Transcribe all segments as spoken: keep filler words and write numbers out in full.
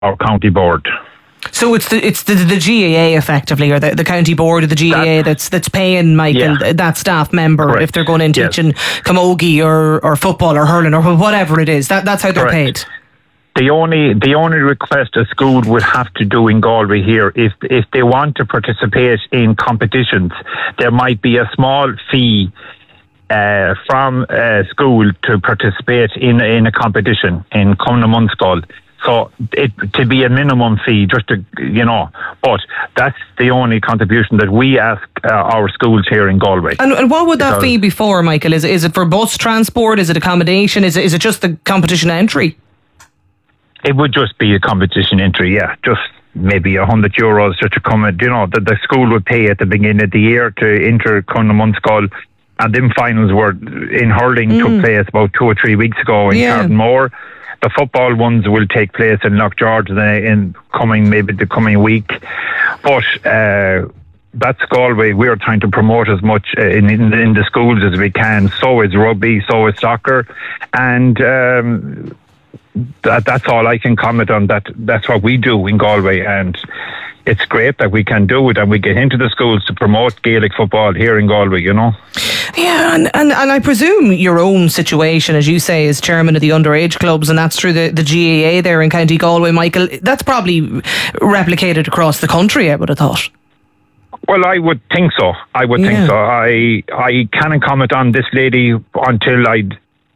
our county board. So it's the it's the, the G A A effectively, or the, the county board of the G A A that's that's paying Michael, yeah. that staff member, correct. If they're going in teaching yes. camogie or, or football or hurling or whatever it is. That that's how they're correct. paid. The only the only request a school would have to do in Galway here, if if they want to participate in competitions, there might be a small fee uh, from uh, school to participate in in a competition in Cumna Munscall. So it to be a minimum fee, just to, you know, but that's the only contribution that we ask uh, our schools here in Galway. And, and what would that because fee be for, Michael? Is it, is it for bus transport? Is it accommodation? Is it is it just the competition entry? It would just be a competition entry, yeah. Just maybe a hundred euros just to come. You know, the, the school would pay at the beginning of the year to enter Cumna Munscall, and them finals were in hurling mm. took place about two or three weeks ago in yeah. Cardmore. The football ones will take place in Lockgeorge in, in coming maybe the coming week, but uh, that's Galway. We're trying to promote as much uh, in, in in the schools as we can. So is rugby, so is soccer, and um, that that's all I can comment on. That that's what we do in Galway, and it's great that we can do it and we get into the schools to promote Gaelic football here in Galway, you know. Yeah, and, and, and I presume your own situation, as you say, as chairman of the underage clubs, and that's through the, the G A A there in County Galway, Michael, that's probably replicated across the country, I would have thought. Well, I would think so. I would yeah. think so. I I can't comment on this lady until I'd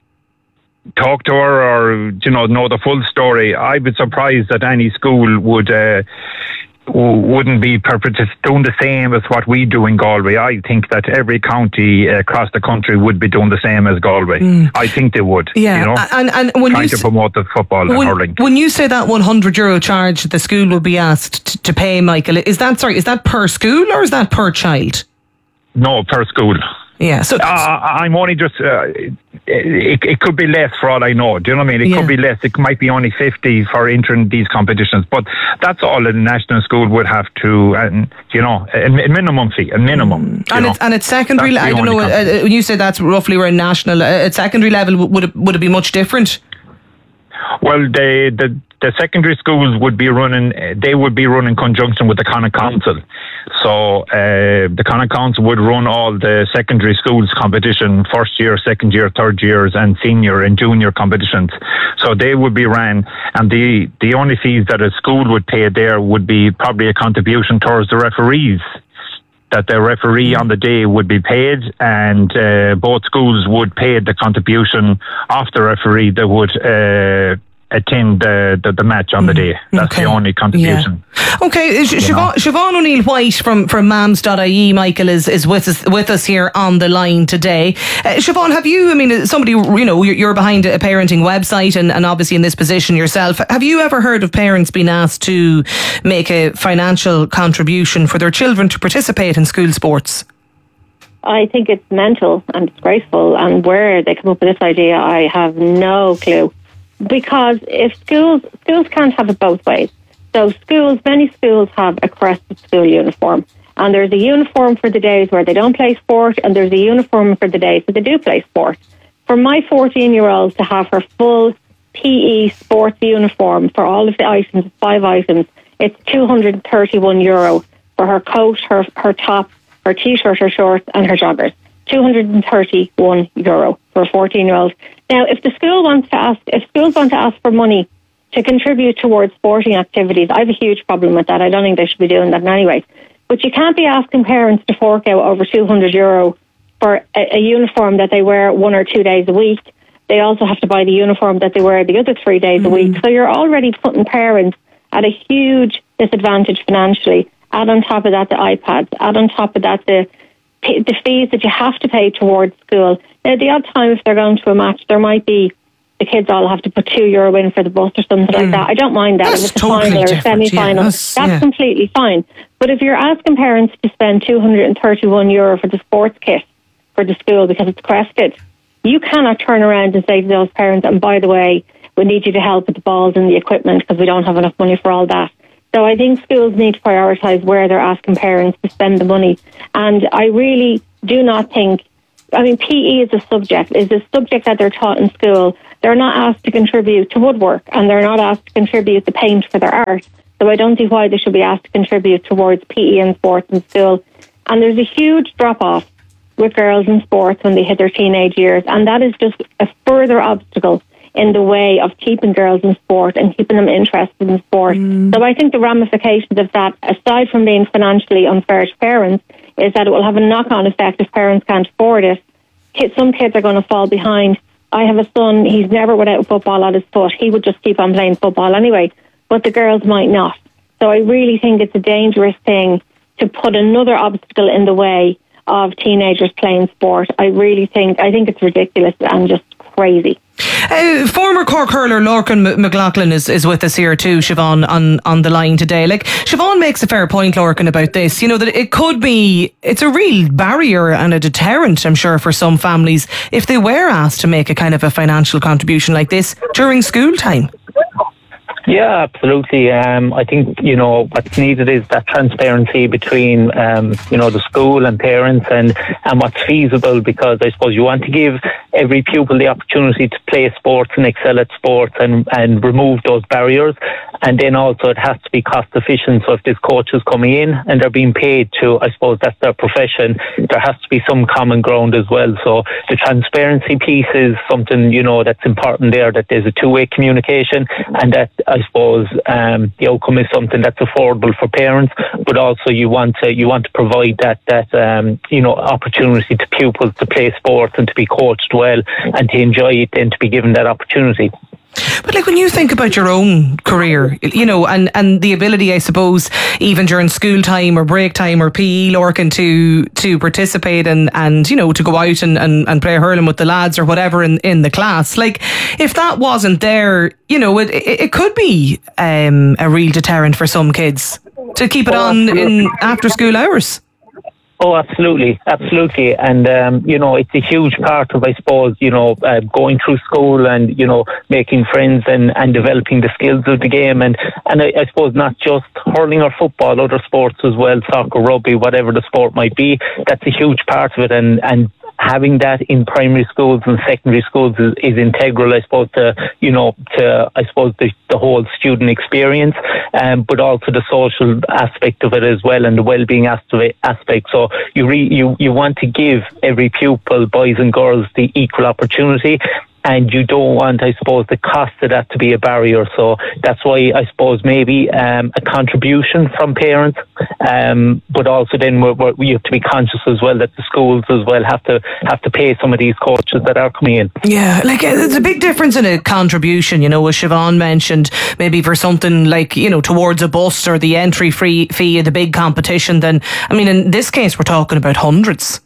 talk to her or, you know, know the full story. I'd be surprised that any school would... Uh, wouldn't be doing the same as what we do in Galway. I think that every county across the country would be doing the same as Galway. Mm. I think they would. Yeah, you know, and, and when trying you to s- promote the football when, and hurling. When you say that one hundred euro charge the school would be asked to, to pay, Michael, is that sorry? Is that per school or is that per child? No, per school. Yeah, so uh, I'm only just. Uh, it, it could be less for all I know. Do you know what I mean? It yeah. could be less. It might be only fifty for entering these competitions, but that's all a national school would have to, and you know, a, a minimum fee, a minimum. And it's, and it's secondary. I don't know. Uh, when you say that's roughly around national, uh, at secondary level, would it would it be much different? Well, the the the secondary schools would be running. They would be running in conjunction with the Connacht Council. So uh, the Connacht Council would run all the secondary schools competition, first year, second year, third years, and senior and junior competitions. So they would be ran, and the the only fees that a school would pay there would be probably a contribution towards the referees. That the referee on the day would be paid, and uh, both schools would pay the contribution of the referee that would uh, attend the, the, the match on the day. That's okay. the only contribution. Yeah. Okay, Siobhan, Siobhan O'Neill White from, from mams dot I E, Michael, is, is with us with us here on the line today. Uh, Siobhan, have you, I mean, somebody, you know, you're behind a parenting website and, and obviously in this position yourself. Have you ever heard of parents being asked to make a financial contribution for their children to participate in school sports? I think it's mental and disgraceful, and where they come up with this idea, I have no clue. Because if schools schools can't have it both ways. So schools, many schools have a crested school uniform, and there's a uniform for the days where they don't play sport, and there's a uniform for the days that they do play sport. For my fourteen-year-old to have her full P E sports uniform for all of the items, five items, it's two hundred thirty-one euro for her coat, her her top, her t-shirt, her shorts, and her joggers. two hundred thirty-one euro for a fourteen-year-old. Now, if the school wants to ask, if schools want to ask for money to contribute towards sporting activities, I have a huge problem with that. I don't think they should be doing that in any way. But you can't be asking parents to fork out over two hundred euro for a, a uniform that they wear one or two days a week. They also have to buy the uniform that they wear the other three days mm-hmm. a week. So you're already putting parents at a huge disadvantage financially. Add on top of that the iPads. Add on top of that the the fees that you have to pay towards school. Now, the odd time if they're going to a match, there might be the kids all have to put two euro in for the bus or something mm. like that. I don't mind that. That's if it's totally a final or a semi-final, yeah, that's, that's yeah. completely fine. But if you're asking parents to spend two hundred thirty-one euro for the sports kit for the school because it's crested, you cannot turn around and say to those parents, and by the way, we need you to help with the balls and the equipment because we don't have enough money for all that. So I think schools need to prioritise where they're asking parents to spend the money. And I really do not think, I mean, P E is a subject, is a subject that they're taught in school. they're not asked to contribute to woodwork, and they're not asked to contribute to paint for their art. So I don't see why they should be asked to contribute towards P E and sports in school. And there's a huge drop-off with girls in sports when they hit their teenage years, and that is just a further obstacle in the way of keeping girls in sport and keeping them interested in sport. Mm. So I think the ramifications of that, aside from being financially unfair to parents, is that it will have a knock-on effect if parents can't afford it. Kids, some kids are going to fall behind. I have a son, he's never without football at his foot. He would just keep on playing football anyway, but the girls might not. So I really think it's a dangerous thing to put another obstacle in the way of teenagers playing sport. I really think, I think it's ridiculous and just crazy. Uh, former Cork hurler Lorcan M- McLaughlin is, is with us here too, Siobhan, on, on the line today. Like, Siobhan makes a fair point, Lorcan, about this. You know, that it could be, it's a real barrier and a deterrent, I'm sure, for some families if they were asked to make a kind of a financial contribution like this during school time. Yeah, absolutely. Um, I think, you know, what's needed is that transparency between, um, you know, the school and parents and, and what's feasible, because I suppose you want to give every pupil the opportunity to play sports and excel at sports and, and remove those barriers. And then also it has to be cost efficient. So if there's coaches coming in and they're being paid to, I suppose that's their profession, there has to be some common ground as well. So the transparency piece is something, you know, that's important there, that there's a two-way communication, and that I suppose um, the outcome is something that's affordable for parents, but also you want to you want to provide that that um, you know, opportunity to pupils to play sports and to be coached well and to enjoy it and to be given that opportunity. But like, when you think about your own career, you know, and, and the ability, I suppose, even during school time or break time or P E, Lorcan, to to participate and, and you know, to go out and, and, and play hurling with the lads or whatever in, in the class. Like, if that wasn't there, you know, it it, it could be um, a real deterrent for some kids to keep it oh, on absolutely. in after school hours. Oh, absolutely, absolutely. And, um, you know, it's a huge part of, I suppose, you know, uh, going through school and, you know, making friends and, and developing the skills of the game. And, and I, I suppose not just hurling or football, other sports as well, soccer, rugby, whatever the sport might be. That's a huge part of it. And, and having that in primary schools and secondary schools is, is integral, I suppose, to, you know, to, I suppose, the, the whole student experience, um, but also the social aspect of it as well, and the well-being aspect. So you, re, you, you want to give every pupil, boys and girls, the equal opportunity. And you don't want, I suppose, the cost of that to be a barrier. So that's why I suppose maybe um, a contribution from parents, um, but also then we're, we're, we have to be conscious as well that the schools as well have to have to pay some of these coaches that are coming in. Yeah, like there's a big difference in a contribution, you know, as Siobhan mentioned, maybe for something like, you know, towards a bus or the entry free fee of the big competition. Then, I mean, in this case, we're talking about hundreds.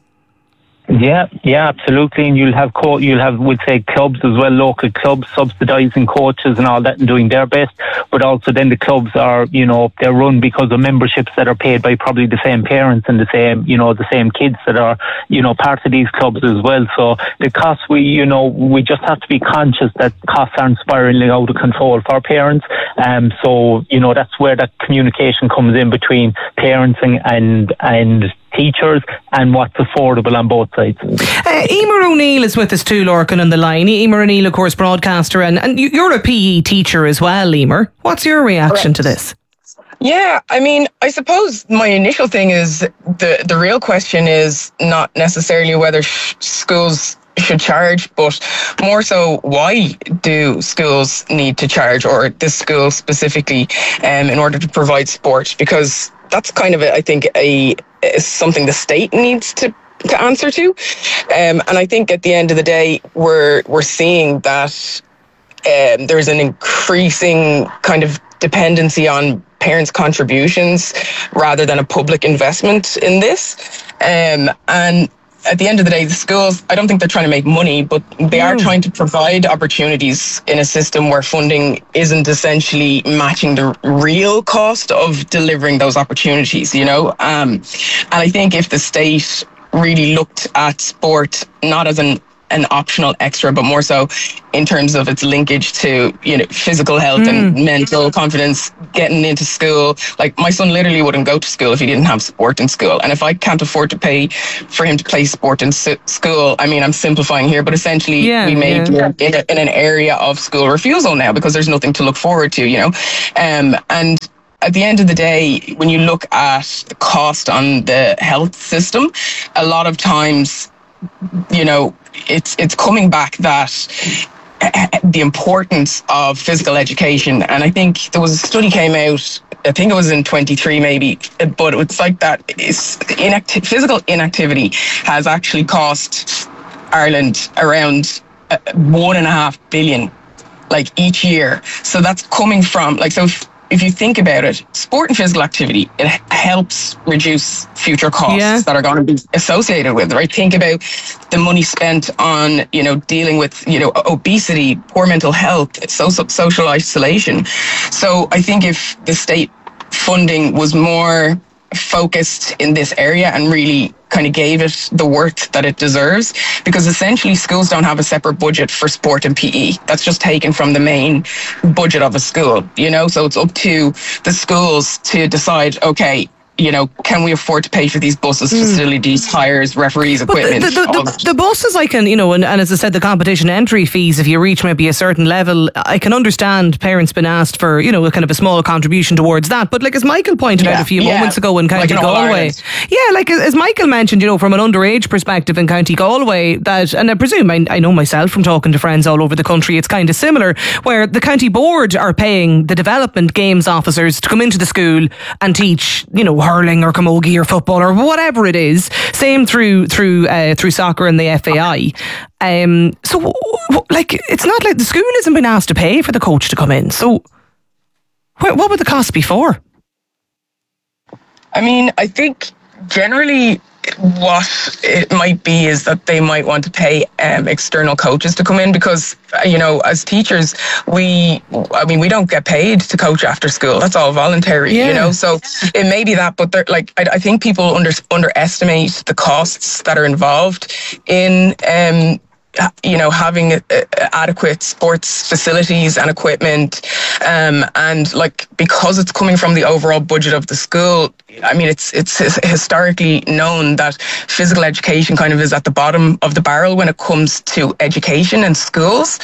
Yeah, yeah, absolutely. And you'll have co- you'll have, we'd say, clubs as well, local clubs subsidising coaches and all that and doing their best. But also then the clubs are, you know, they're run because of memberships that are paid by probably the same parents and the same, you know, the same kids that are, you know, part of these clubs as well. So the costs, we, you know, we just have to be conscious that costs aren't spiralling out of control for parents. Um, so, you know, that's where that communication comes in between parents and, and, and teachers and what's affordable on both sides. Uh, Emer O'Neill is with us too, Lorcan, on the line. Emer O'Neill, of course, broadcaster, and, and you're a P E teacher as well, Emer. What's your reaction Correct. to this? Yeah, I mean, I suppose my initial thing is the, the real question is not necessarily whether sh- schools should charge, but more so why do schools need to charge, or this school specifically, um, in order to provide sport? Because that's kind of, a, I think, a is something the state needs to, to answer to. Um, and I think at the end of the day, we're we're seeing that um, there's an increasing kind of dependency on parents' contributions rather than a public investment in this. Um, and at the end of the day, the schools, I don't think they're trying to make money, but they are trying to provide opportunities in a system where funding isn't essentially matching the real cost of delivering those opportunities, you know? Um, and I think if the state really looked at sport not as an an optional extra, but more so in terms of its linkage to, you know, physical health mm. and mental confidence, getting into school. Like, my son literally wouldn't go to school if he didn't have sport in school. And if I can't afford to pay for him to play sport in school, I mean, I'm simplifying here, but essentially yeah, we made yeah. in, a, in an area of school refusal now because there's nothing to look forward to, you know. Um, and at the end of the day, when you look at the cost on the health system, a lot of times, you know, it's it's coming back that the importance of physical education. And I think there was a study came out, I think it was in twenty-three maybe, but it's like that is inacti- physical inactivity has actually cost Ireland around uh, one and a half billion, like, each year. So that's coming from, like, so if, if you think about it, sport and physical activity, it helps reduce future costs yeah. that are going to be associated with it, right? Think about the money spent on, you know, dealing with, you know, obesity, poor mental health, social, social isolation. So I think if the state funding was more focused in this area and really kind of gave it the worth that it deserves, because essentially schools don't have a separate budget for sport and P E. That's just taken from the main budget of a school, you know, so it's up to the schools to decide, okay, you know, can we afford to pay for these buses, mm. facilities, hires, referees, equipment? The, the, the, the buses, I can, you know, and, and as I said, the competition entry fees, if you reach maybe a certain level, I can understand parents been asked for, you know, a kind of a small contribution towards that. But like as Michael pointed yeah, out a few yeah. moments ago in County like Galway, yeah, like as Michael mentioned, you know, from an underage perspective in County Galway, that, and I presume, I, I know myself from talking to friends all over the country, it's kind of similar, where the county board are paying the development games officers to come into the school and teach, you know, hurling or camogie or football or whatever it is. Same through through uh, through soccer and the F A I. Um, so, like, it's not like the school hasn't been asked to pay for the coach to come in. So, what, what would the cost be for? I mean, I think generally what it might be is that they might want to pay um, external coaches to come in, because, you know, as teachers, we, I mean, we don't get paid to coach after school. That's all voluntary, yeah. you know, so it may be that, but like, I, I think people under, underestimate the costs that are involved in, um, you know, having uh, adequate sports facilities and equipment, um, and like, because it's coming from the overall budget of the school, I mean, it's it's historically known that physical education kind of is at the bottom of the barrel when it comes to education in schools,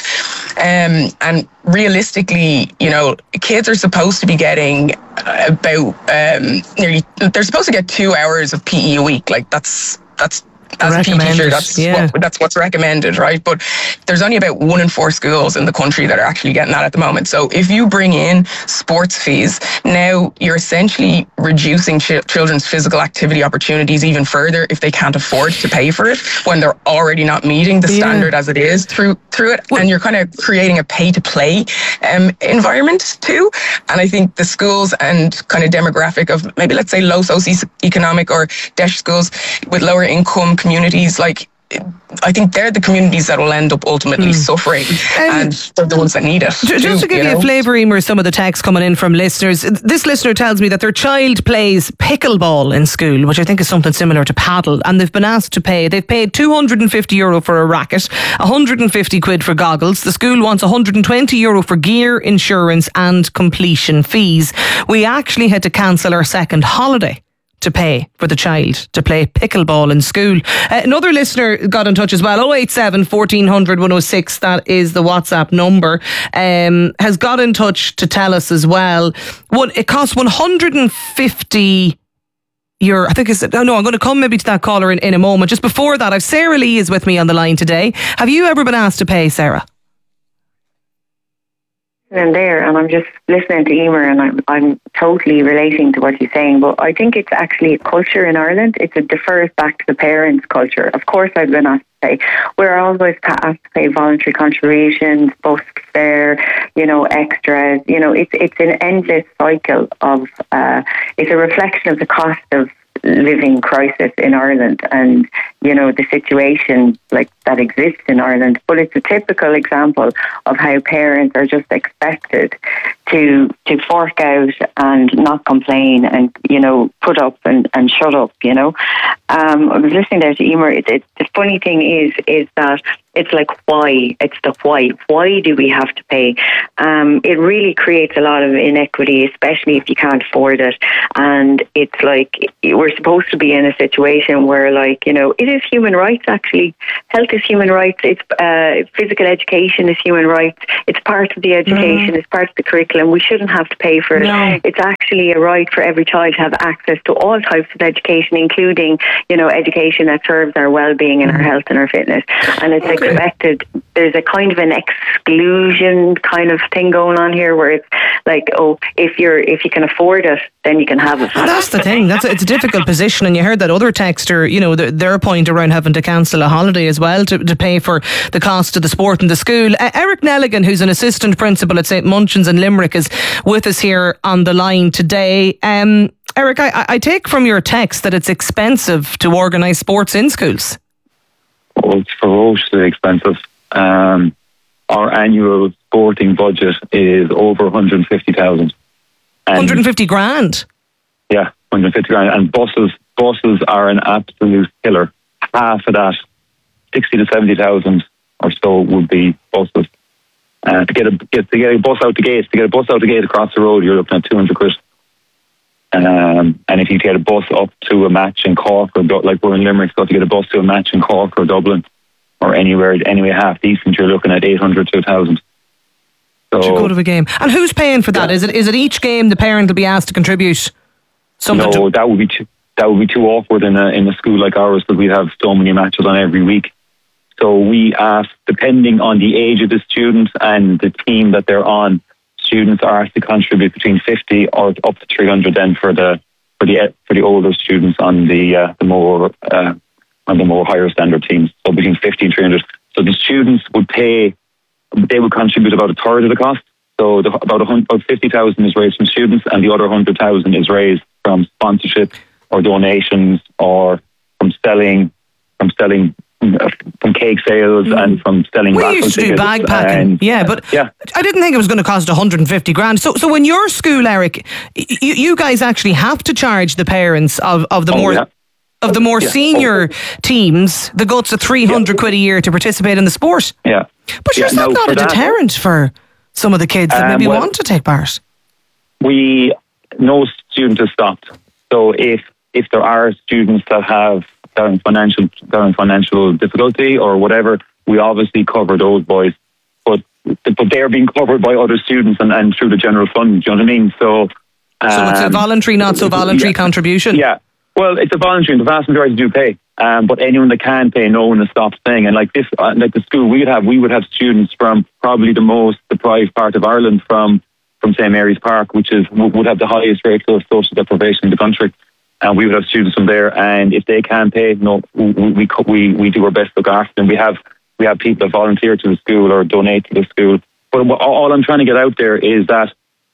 um, and realistically, you know, kids are supposed to be getting about um, nearly, they're supposed to get two hours of P E a week. Like that's that's. As a P E teacher, that's yeah. what, that's what's recommended, right? But there's only about one in four schools in the country that are actually getting that at the moment. So if you bring in sports fees, now you're essentially reducing ch- children's physical activity opportunities even further if they can't afford to pay for it when they're already not meeting the yeah. standard as it is through through it. Well, and you're kind of creating a pay-to-play um, environment too. And I think the schools and kind of demographic of maybe, let's say, low socioeconomic or D E S H schools with lower income communities, like, I think they're the communities that will end up ultimately mm. suffering, um, and they're the ones that need it. Just too, to give you, you know? a flavour, Emer, some of the texts coming in from listeners. This listener tells me that their child plays pickleball in school, which I think is something similar to paddle, and they've been asked to pay. They've paid two hundred fifty euro for a racket, one hundred fifty quid for goggles. The school wants one hundred twenty euro for gear, insurance, and completion fees. We actually had to cancel our second holiday to pay for the child to play pickleball in school. Uh, another listener got in touch as well. oh eight seven, fourteen hundred, one oh six, that is the WhatsApp number, um, has got in touch to tell us as well. What it costs one hundred fifty euro. I think it's, oh no, I'm going to come maybe to that caller in, in a moment. Just before that, I've Sarah Lee is with me on the line today. Have you ever been asked to pay, Sarah? And there, and I'm just listening to Emer, and I'm I'm totally relating to what he's saying. But I think it's actually a culture in Ireland. It's a defers back to the parents' culture. Of course, I've been asked to pay. We're always asked to pay voluntary contributions, bus fare, you know, extras. You know, it's it's an endless cycle of. Uh, it's a reflection of the cost of living crisis in Ireland, and you know the situation like that exists in Ireland. But it's a typical example of how parents are just expected to to fork out and not complain and, you know, put up and, and shut up, you know. Um, I was listening there to Emer. It, it, the funny thing is, is that it's like, why? It's the why. Why do we have to pay? Um, it really creates a lot of inequity, especially if you can't afford it. And it's like, we're supposed to be in a situation where, like, you know, it is human rights, actually. Health is human rights. It's uh, physical education is human rights. It's part of the education. Mm. It's part of the curriculum. We shouldn't have to pay for it. No. It's actually a right for every child to have access to all types of education, including, you know, education that serves our well-being and our health and our fitness. And it's okay. expected. There's a kind of an exclusion kind of thing going on here, where it's like, oh, if you're if you can afford it, then you can have it. Well, that's the thing. That's a, it's a difficult position, and you heard that other texter, you know, the, their point around having to cancel a holiday as well to, to pay for the cost of the sport in the school. Uh, Eric Nelligan, who's an assistant principal at Saint Munchins in Limerick, is with us here on the line today. Um, Eric, I, I take from your text that it's expensive to organise sports in schools. Well, it's ferociously expensive. Um, our annual sporting budget is over one hundred fifty thousand. one hundred fifty grand? Yeah, one hundred fifty grand. And buses buses are an absolute killer. Half of that, sixty to seventy thousand or so, would be buses. Uh, to get a get, to get a bus out the gate, to get a bus out the gate across the road, you're looking at two hundred quid. Um, and if you get a bus up to a match in Cork, or like we're in Limerick, so to get a bus to a match in Cork or Dublin or anywhere anyway half decent, you're looking at eight hundred to a thousand. So to go to a game. And who's paying for that? Yeah. Is it is it each game the parent will be asked to contribute something? No, to- that would be too, that would be too awkward in a in a school like ours, because we have so many matches on every week. So we ask, depending on the age of the student and the team that they're on, students are asked to contribute between fifty or up to three hundred. Then for the for the for the older students on the uh, the more uh, on the more higher standard teams, so between fifty and three hundred. So the students would pay, they would contribute about a third of the cost. So the, about a hundred, about fifty thousand is raised from students, and the other hundred thousand is raised from sponsorship or donations or from selling from selling. from cake sales mm. and from selling we used to do bag packing and, yeah but yeah. I didn't think it was going to cost one hundred fifty grand. So so in your school, Eric, you, you guys actually have to charge the parents of, of the oh, more yeah. of the more yeah. senior oh. teams the guts of three hundred yeah. quid a year to participate in the sport. Yeah, but yeah, is that no, not a that, deterrent for some of the kids that um, maybe well, want to take part? We no student has stopped. So if if there are students that have They're in financial, they're in financial difficulty or whatever, we obviously cover those boys, but but they're being covered by other students and, and through the general fund. Do you know what I mean? So, um, so it's a voluntary, not so voluntary yeah, contribution. Yeah, well, it's a voluntary. The vast majority do pay, um, but anyone that can pay, no one has stopped paying. And like this, uh, like the school we'd have, we would have students from probably the most deprived part of Ireland, from from Saint Mary's Park, which is would have the highest rate of social deprivation in the country. And we would have students from there, and if they can't pay, no, we we we, we do our best to look after them. We have we have people that volunteer to the school or donate to the school. But all I'm trying to get out there is that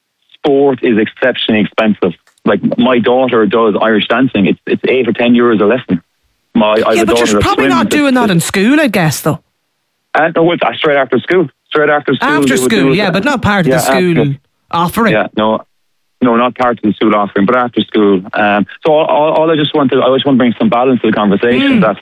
sport is exceptionally expensive. Like my daughter does Irish dancing; it's it's eight or ten euros a lesson. My I yeah, but you're probably not doing that in school, I guess, though. Uh, no, it's straight after school. Straight after school. After school, yeah, but not part of yeah, the school after, offering. Yeah, no. No, not part of the school offering, but after school. Um, so all, all, all I just wanted, I just want to bring some balance to the conversation. Mm. That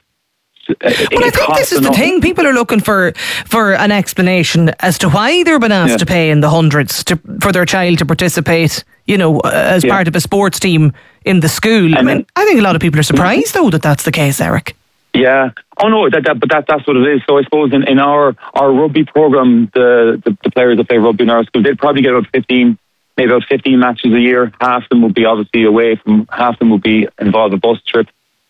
it, well, I think this is enough. The thing. People are looking for for an explanation as to why they're being asked yeah. to pay in the hundreds to, for their child to participate, you know, as yeah. part of a sports team in the school. And I mean, I think a lot of people are surprised, though, that that's the case, Eric. Yeah. Oh no, that, that but that that's what it is. So I suppose in, in our our rugby program, the, the the players that play rugby in our school, they'd probably get about fifteen. Maybe about fifteen matches a year. Half of them would be obviously away from, half of them would be involved in a bus trip.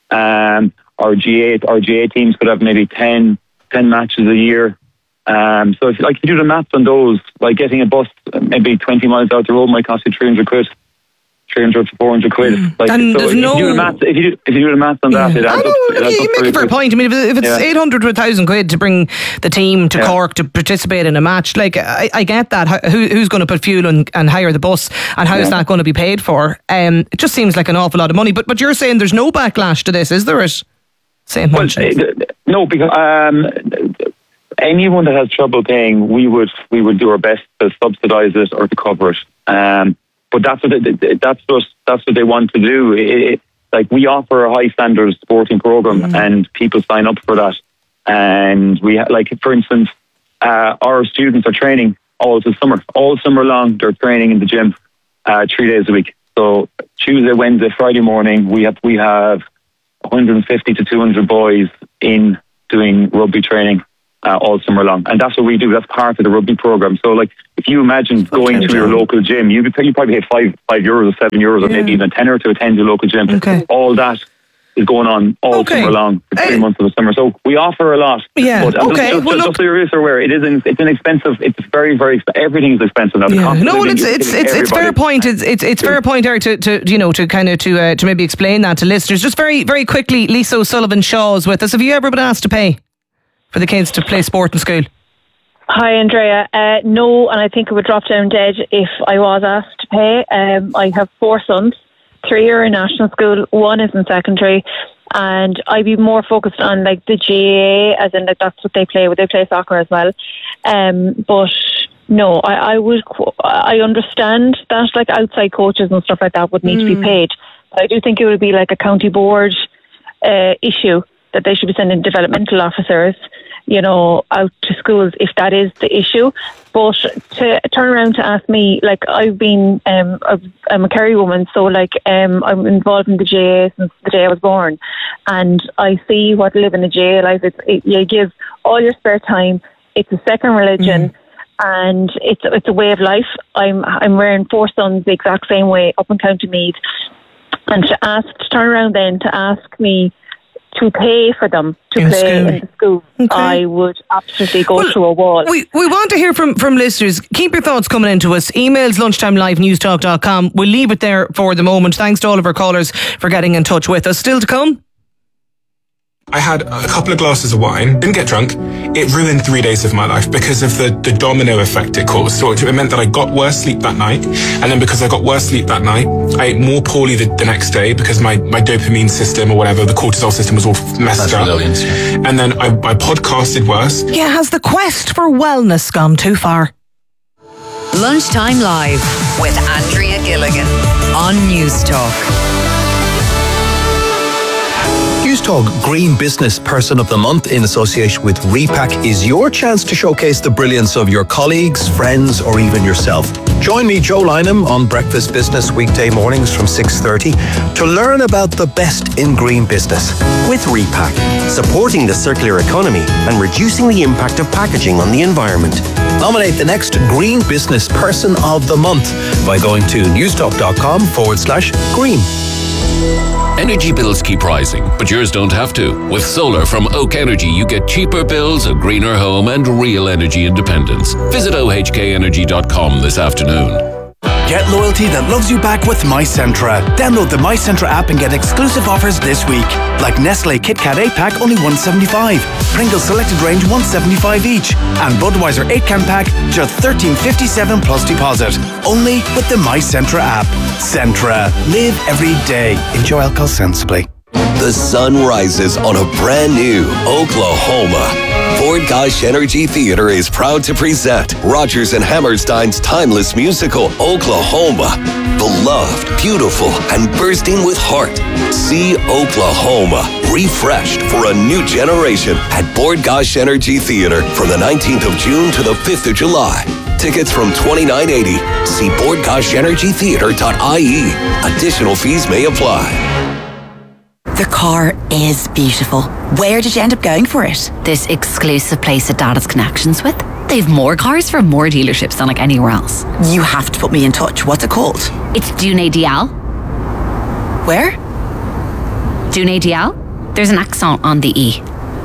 Um, our G A, our G A teams could have maybe ten, ten matches a year. Um, so if like you do the maths on those, like getting a bus maybe twenty miles out the road might cost you three hundred quid. three hundred to four hundred quid. Like, and so there's if, no... you do the maths, if you do if you do the maths on that, yeah. it adds I up. know, It adds you up make a fair point. I mean, if it's yeah. eight hundred to one thousand quid to bring the team to yeah. Cork to participate in a match, like I, I get that. How, who, who's going to put fuel and, and hire the bus, and how yeah. is that going to be paid for? Um, it just seems like an awful lot of money. But but you're saying there's no backlash to this, is there? At Saint Munchins? Well, no, because um, anyone that has trouble paying, we would we would do our best to subsidise it or to cover it. Um, but that's what they, that's what that's what they want to do. It, it, like we offer a high standard sporting program, mm. and people sign up for that. And we ha- like, for instance, uh, our students are training all the summer, all summer long. They're training in the gym uh, three days a week. So Tuesday, Wednesday, Friday morning, we have we have one hundred fifty to two hundred boys in doing rugby training uh, all summer long, and that's what we do. That's part of the rugby program. So, like, if you imagine going okay, to your local gym, you you probably pay five five euros or seven euros, yeah. or maybe even a tenner to attend your local gym. Okay. All that is going on all okay. summer long, for three uh, months of the summer. So we offer a lot. Yeah. But okay. Just, well, just, just so you're aware, it is an, it's an expensive. It's very very everything is expensive now. Yeah. No, well, it's it's it's, it's fair point. It's it's it's fair point, Eric, to, to you know to kind of to uh, to maybe explain that to listeners. Just very very quickly, Lisa O'Sullivan Shaw's with us. Have you ever been asked to pay for the kids to play sport in school? Hi, Andrea. Uh, no, and I think it would drop down dead if I was asked to pay. Um, I have four sons. Three are in national school. One is in secondary. And I'd be more focused on like the G A A, as in like that's what they play. They play soccer as well. Um, but no, I, I would. I understand that like outside coaches and stuff like that would need mm. to be paid. But I do think it would be like a county board uh, issue that they should be sending developmental officers, you know, out to schools if that is the issue. But to turn around to ask me, like, I've been, um, I'm a Kerry woman, so like, um, I'm involved in the J A since the day I was born, and I see what living in the J A life. It's, it, you give all your spare time. It's a second religion, mm. and it's it's a way of life. I'm I'm rearing four sons the exact same way up in County Meath, and to ask to turn around then to ask me to pay for them to in play school. in the school, okay. I would absolutely go well, through a wall. We we want to hear from, from listeners. Keep your thoughts coming into us. Emails lunchtime live newstalk dot com. We'll leave it there for the moment. Thanks to all of our callers for getting in touch with us. Still to come? I had a couple of glasses of wine, didn't get drunk. It ruined three days of my life because of the, the domino effect it caused. So it meant that I got worse sleep that night. And then because I got worse sleep that night, I ate more poorly the, the next day because my, my dopamine system or whatever, the cortisol system was all messed That's up. Brilliant, yeah. And then I, I podcasted worse. Yeah, has the quest for wellness gone too far? Lunchtime Live with Andrea Gilligan on Newstalk. Newstalk Green Business Person of the Month in association with Repack is your chance to showcase the brilliance of your colleagues, friends, or even yourself. Join me, Joe Lynham, on Breakfast Business weekday mornings from six thirty to learn about the best in green business. With Repack, supporting the circular economy and reducing the impact of packaging on the environment. Nominate the next Green Business Person of the Month by going to newstalk.com forward slash green. Energy bills keep rising, but yours don't have to. With solar from Oak Energy, you get cheaper bills, a greener home, and real energy independence. Visit o h k energy dot com this afternoon. Get loyalty that loves you back with MyCentra. Download the MyCentra app and get exclusive offers this week. Like Nestle Kit Kat eight pack, only one seventy-five. Pringles Selected Range, one seventy-five each. And Budweiser eight can pack, just thirteen fifty-seven plus deposit. Only with the MyCentra app. Centra. Live every day. Enjoy alcohol sensibly. The sun rises on a brand new Oklahoma. Ford Gosh Energy Theatre is proud to present Rodgers and Hammerstein's timeless musical, Oklahoma. Beloved, beautiful, and bursting with heart. See Oklahoma, refreshed for a new generation at Ford Gosh Energy Theatre from the nineteenth of June to the fifth of July. Tickets from twenty-nine eighty. See ford gosh energy theatre dot I E. Additional fees may apply. The car is beautiful. Where did you end up going for it? This exclusive place that Dad has connections with. They've more cars from more dealerships than like anywhere else. You have to put me in touch. What's it called? It's Dune Dial. Where? Dune Dial. There's an accent on the E.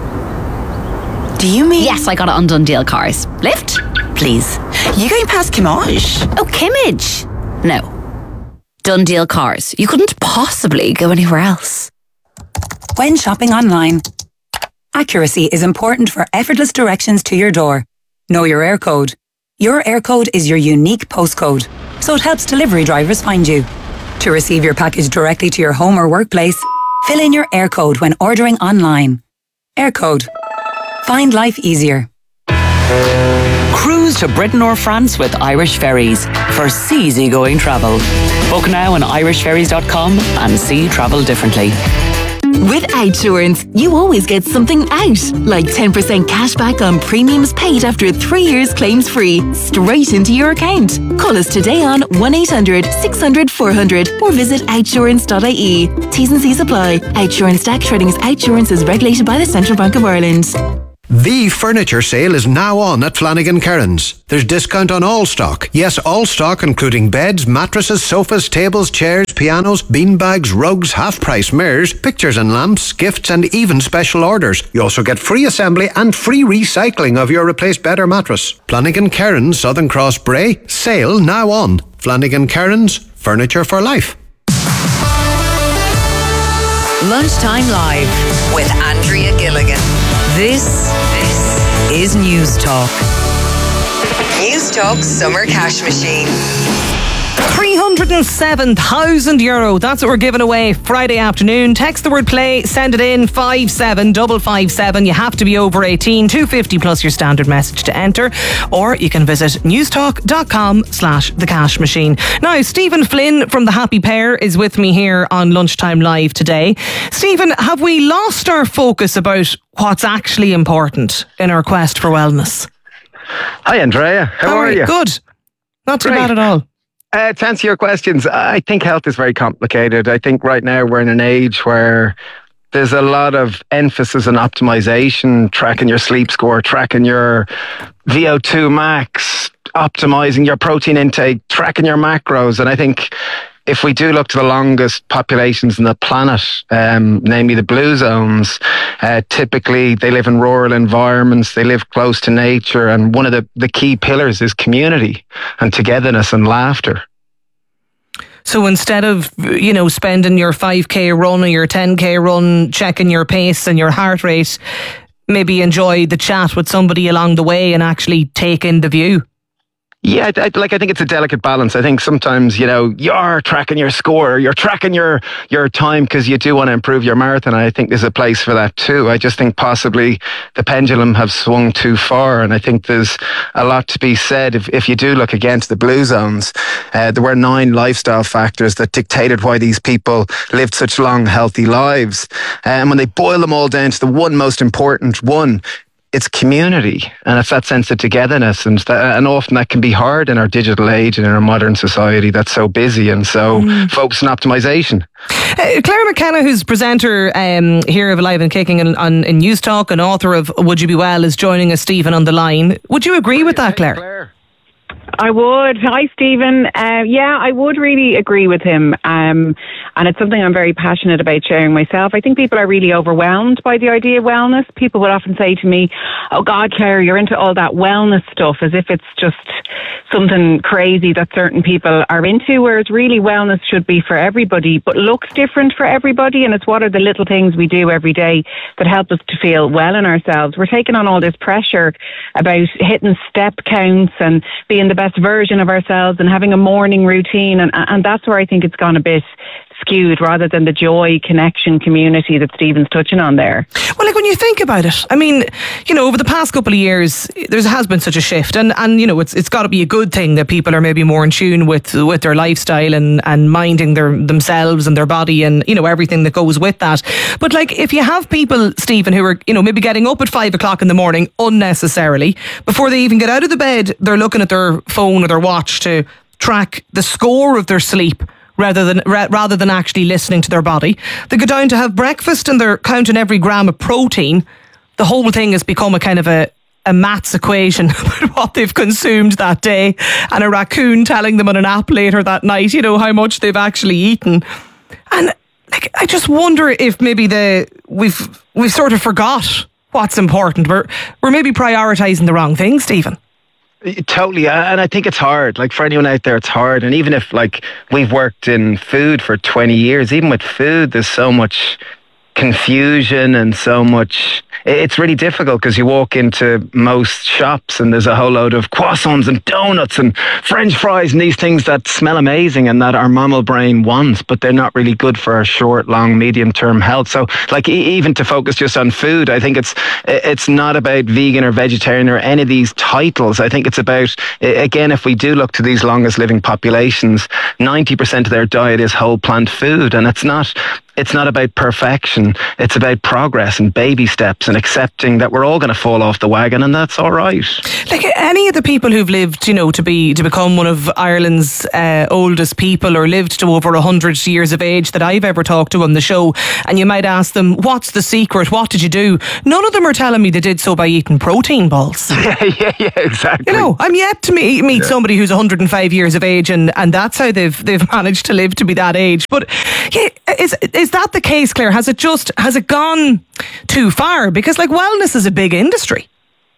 Do you mean? Yes, I got it on Dundee Cars. Lift? Please. You going past Kimmage? Oh, Kimmage? No. Dundee Cars. You couldn't possibly go anywhere else. When shopping online, accuracy is important for effortless directions to your door. Know your air code. Your air code is your unique postcode, so it helps delivery drivers find you. To receive your package directly to your home or workplace, fill in your air code when ordering online. Air code. Find life easier. Cruise Cruise to Britain or France with Irish Ferries for easy-going travel. Book now on irish ferries dot com and see travel differently. With Outsurance, you always get something out, like ten percent cash back on premiums paid after three years claims free, straight into your account. Call us today on one eight hundred six hundred four hundred or visit outsurance dot I E. T's and C's apply. Outsurance D A C Trading's Outsurance is regulated by the Central Bank of Ireland. The furniture sale is now on at Flanagan Kerins. There's discount on all stock. Yes, all stock including beds, mattresses, sofas, tables, chairs, pianos, beanbags, rugs, half-price mirrors, pictures and lamps, gifts and even special orders. You also get free assembly and free recycling of your replaced bed or mattress. Flanagan Kerins, Southern Cross Bray. Sale now on. Flanagan Kerins, furniture for life. Lunchtime Live with Andrea Gilligan. This, this is News Talk. News Talk Summer Cash Machine. three hundred seven thousand euro. That's what we're giving away Friday afternoon. Text the word play, send it in five seven five five seven. You have to be over eighteen, two fifty plus your standard message to enter. Or you can visit newstalk.com slash the cash machine. Now, Stephen Flynn from The Happy Pair is with me here on Lunchtime Live today. Stephen, have we lost our focus about what's actually important in our quest for wellness? Hi, Andrea. How, How are, are you? Good. Not too Great. bad at all. Uh, to answer your questions, I think health is very complicated. I think right now we're in an age where there's a lot of emphasis on optimization, tracking your sleep score, tracking your V O two max, optimizing your protein intake, tracking your macros. And I think if we do look to the longest populations on the planet, um, namely the blue zones, uh, typically they live in rural environments, they live close to nature, and one of the, the key pillars is community and togetherness and laughter. So instead of, you know, spending your five K run or your ten K run checking your pace and your heart rate, maybe enjoy the chat with somebody along the way and actually take in the view. Yeah, I, like I think it's a delicate balance. I think sometimes, you know, you're tracking your score, you're tracking your your time because you do want to improve your marathon. And I think there's a place for that too. I just think possibly the pendulum have swung too far. And I think there's a lot to be said. If, if you do look against the blue zones, uh, there were nine lifestyle factors that dictated why these people lived such long, healthy lives. And um, when they boil them all down to the one most important one, it's community, and it's that sense of togetherness, and that, and often that can be hard in our digital age and in our modern society that's so busy and so mm. focused on optimization. Uh, Claire McKenna, who's presenter um, here of Alive and Kicking in, on, in News Talk and author of Would You Be Well, is joining us, Stephen, on the line. Would you agree with that, Claire? Claire. I would. Hi, Stephen. Uh, yeah, I would really agree with him. Um, and it's something I'm very passionate about sharing myself. I think people are really overwhelmed by the idea of wellness. People would often say to me, oh God, Claire, you're into all that wellness stuff, as if it's just something crazy that certain people are into, whereas really wellness should be for everybody, but looks different for everybody. And it's what are the little things we do every day that help us to feel well in ourselves. We're taking on all this pressure about hitting step counts and being the best version of ourselves and having a morning routine, and, and that's where I think it's gone a bit skewed rather than the joy, connection, community that Stephen's touching on there. Well, like when you think about it, I mean, you know, over the past couple of years, there has been such a shift, and, and you know, it's it's got to be a good thing that people are maybe more in tune with with their lifestyle and, and minding their themselves and their body and, you know, everything that goes with that. But like, if you have people, Stephen, who are, you know, maybe getting up at five o'clock in the morning unnecessarily, before they even get out of the bed, they're looking at their phone or their watch to track the score of their sleep, rather than ra- rather than actually listening to their body. They go down to have breakfast and they're counting every gram of protein. The whole thing has become a kind of a, a maths equation about what they've consumed that day, and a raccoon telling them on an app later that night, you know, how much they've actually eaten. And like, I just wonder if maybe the we've we've sort of forgot what's important. We're we're maybe prioritising the wrong thing, Stephen. Totally, and I think it's hard. Like, for anyone out there, it's hard. And even if, like, we've worked in food for twenty years, even with food, there's so much confusion and so much it's really difficult because you walk into most shops and there's a whole load of croissants and donuts and French fries and these things that smell amazing and that our mammal brain wants, but they're not really good for our short, long, medium term health. So like e- even to focus just on food, I think it's it's not about vegan or vegetarian or any of these titles. I think it's about, again, if we do look to these longest living populations, ninety percent of their diet is whole plant food, and it's not It's not about perfection. It's about progress and baby steps and accepting that we're all going to fall off the wagon, and that's all right. Like any of the people who've lived, you know, to be to become one of Ireland's uh, oldest people, or lived to over one hundred years of age that I've ever talked to on the show, and you might ask them, what's the secret? What did you do? None of them are telling me they did so by eating protein balls. Yeah, yeah, yeah, exactly. You know, I'm yet to meet, meet yeah. somebody who's one hundred five years of age, and, and that's how they've they've managed to live to be that age. But yeah, is is that the case, Claire? Has it just has it gone too far? Because like wellness is a big industry.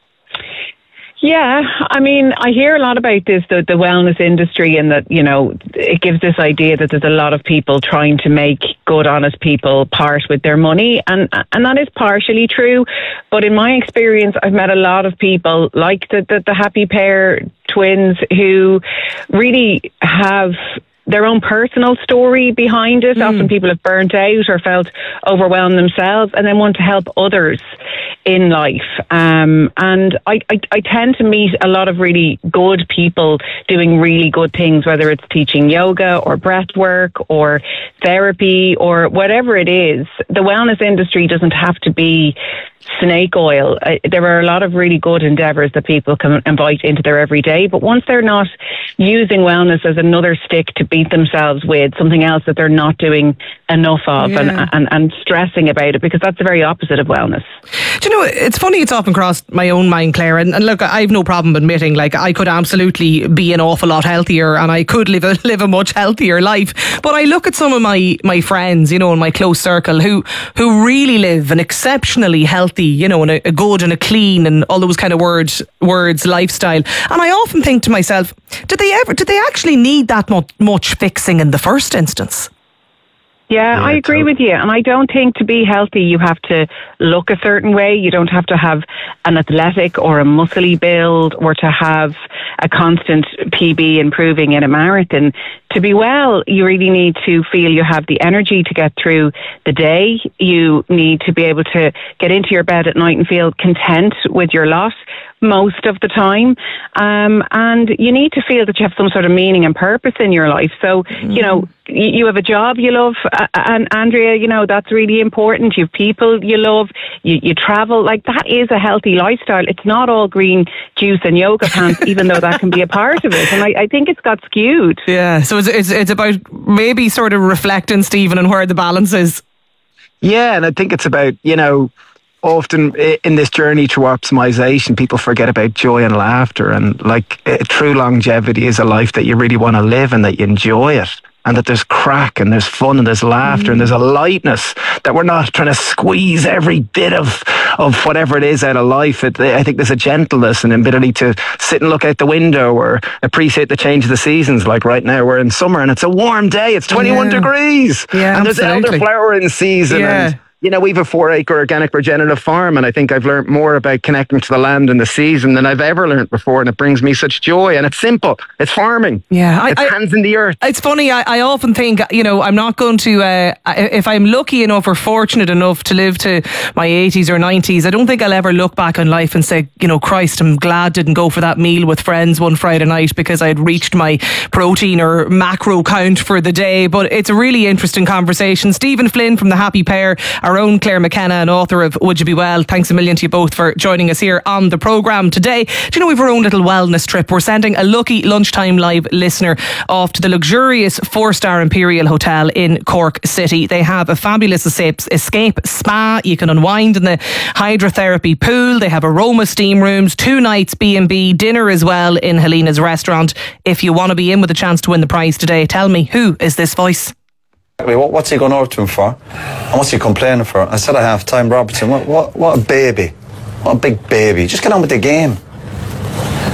Yeah, I mean, I hear a lot about this, the, the wellness industry, and that, you know, it gives this idea that there's a lot of people trying to make good, honest people part with their money. And and that is partially true. But in my experience, I've met a lot of people like the, the, the Happy Pair twins who really have their own personal story behind it. Mm. Often people have burnt out or felt overwhelmed themselves and then want to help others in life. Um, and I, I, I tend to meet a lot of really good people doing really good things, whether it's teaching yoga or breath work or therapy or whatever it is. The wellness industry doesn't have to be snake oil. Uh, there are a lot of really good endeavours that people can invite into their everyday, but once they're not using wellness as another stick to beat themselves with, something else that they're not doing enough of, yeah. and, and and stressing about it, because that's the very opposite of wellness. Do you know, it's funny, it's often crossed my own mind, Claire, and, and look, I've no problem admitting, like, I could absolutely be an awful lot healthier and I could live a live a much healthier life, but I look at some of my my friends, you know, in my close circle who who really live an exceptionally healthy, you know, and a, a good and a clean and all those kind of words words lifestyle, and I often think to myself, did they ever did they actually need that much, much fixing in the first instance? Yeah, yeah, I agree with you. And I don't think to be healthy you have to look a certain way. You don't have to have an athletic or a muscly build or to have a constant P B improving in a marathon. To be well, you really need to feel you have the energy to get through the day. You need to be able to get into your bed at night and feel content with your lot most of the time. Um, and you need to feel that you have some sort of meaning and purpose in your life. So, mm. you know, you have a job you love, uh, and Andrea, you know, that's really important. You have people you love, you, you travel, like that is a healthy lifestyle. It's not all green juice and yoga pants, even though that can be a part of it. And I, I think it's got skewed. Yeah, so it's, it's, it's about maybe sort of reflecting, Stephen, on where the balance is. Yeah, and I think it's about, you know, often in this journey to optimization, people forget about joy and laughter, and like true longevity is a life that you really want to live and that you enjoy it, and that there's crack and there's fun and there's laughter mm. and there's a lightness, that we're not trying to squeeze every bit of of whatever it is out of life. It, I think there's a gentleness and ability to sit and look out the window or appreciate the change of the seasons. Like right now we're in summer and it's a warm day, it's twenty-one yeah. degrees, yeah, and there's absolutely. elderflower in season. Yeah. And you know, we have a four acre organic regenerative farm, and I think I've learned more about connecting to the land and the season than I've ever learned before, and it brings me such joy. And it's simple. It's farming. Yeah, I, it's I, hands in the earth. It's funny. I, I often think, you know, I'm not going to, uh, if I'm lucky enough or fortunate enough to live to my eighties or nineties, I don't think I'll ever look back on life and say, you know, Christ, I'm glad didn't go for that meal with friends one Friday night because I had reached my protein or macro count for the day. But it's a really interesting conversation. Stephen Flynn from the Happy Pair, our own Claire McKenna, and author of Would You Be Well. Thanks a million to you both for joining us here on the programme today. Do you know we've our own little wellness trip? We're sending a lucky Lunchtime Live listener off to the luxurious four-star Imperial Hotel in Cork City. They have a fabulous escape, escape spa. You can unwind in the hydrotherapy pool. They have aroma steam rooms, two nights B and B, dinner as well in Helena's restaurant. If you want to be in with a chance to win the prize today, tell me, who is this voice? What's he going over to him for? And what's he complaining for? I said I have time, Robertson. What, what, what a baby. What a big baby. Just get on with the game.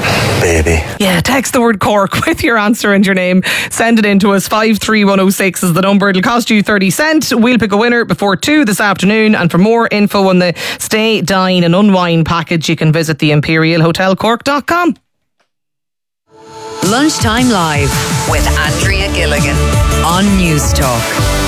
baby. Yeah, text the word Cork with your answer and your name. Send it in to us. five three one oh six is the number. It'll cost you thirty cents. We'll pick a winner before two this afternoon. And for more info on the Stay, Dine and Unwind package, you can visit the imperial hotel cork dot com. Lunchtime Live with Andrea Gilligan on News Talk.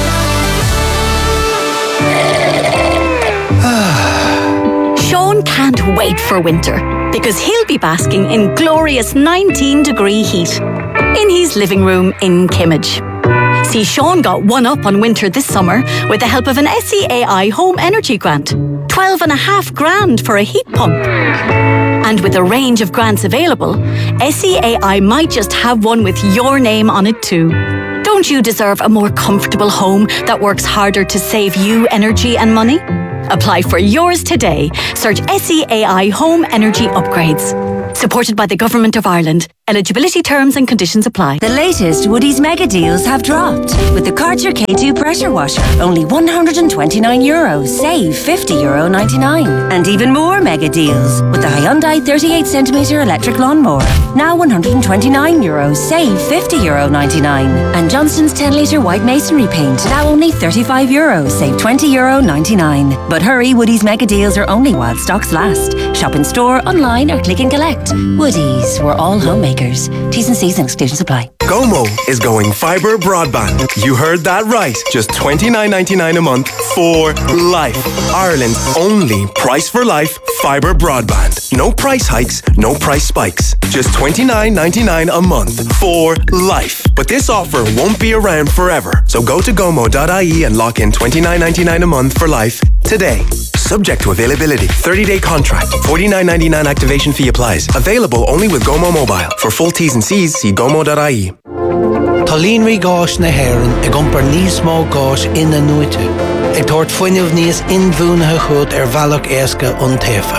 Sean can't wait for winter because he'll be basking in glorious nineteen degree heat in his living room in Kimmage. See, Sean got one up on winter this summer with the help of an S E A I Home Energy Grant. Twelve and a half grand for a heat pump. And with a range of grants available, S E A I might just have one with your name on it too. Don't you deserve a more comfortable home that works harder to save you energy and money? Apply for yours today. Search S E A I Home Energy Upgrades. Supported by the Government of Ireland. Eligibility terms and conditions apply. The latest Woodie's mega deals have dropped. With the Karcher K two pressure washer, only one hundred twenty-nine euros, save fifty euro ninety-nine. And even more mega deals with the Hyundai thirty-eight centimetre electric lawnmower, now one hundred twenty-nine euros, save fifty euro ninety-nine. And Johnston's ten litre white masonry paint, now only thirty-five euros, save twenty euro ninety-nine. But hurry, Woodie's mega deals are only while stocks last. Shop in store, online or click and collect. Woodie's, we're all homemakers. T's and C's and exclusions apply. Gomo is going fibre broadband. You heard that right. Just twenty-nine ninety-nine a month for life. Ireland's only price for life fibre broadband. No price hikes, no price spikes. Just twenty-nine ninety-nine a month for life. But this offer won't be around forever. So go to gomo dot I E and lock in twenty-nine ninety-nine a month for life today. Subject to availability. thirty-day contract. forty-nine ninety-nine activation fee applies. Available only with Gomo Mobile. For full T's and C's, see gomo dot I E. Tá líonraí gáis na hÉireann ag iompar níos mó gáis ina nuite. Ag tabhairt fuinneamh níos inmhúnathe chud ar bhealach éasca ón taobha.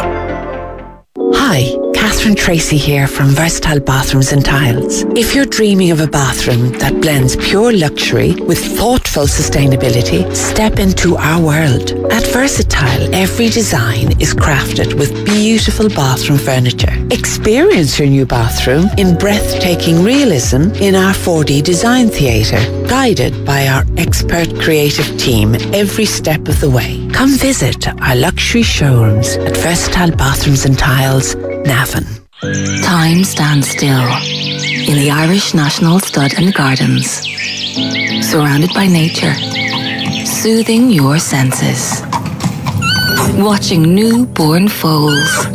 Hi, Catherine Tracy here from Versatile Bathrooms and Tiles. If you're dreaming of a bathroom that blends pure luxury with thoughtful sustainability, step into our world. At Versatile, every design is crafted with beautiful bathroom furniture. Experience your new bathroom in breathtaking realism in our four D design theatre, guided by our expert creative team every step of the way. Come visit our luxury showrooms at Versatile Bathrooms and Tiles, Navan. Time stands still in the Irish National Stud and Gardens, surrounded by nature, soothing your senses, watching newborn foals,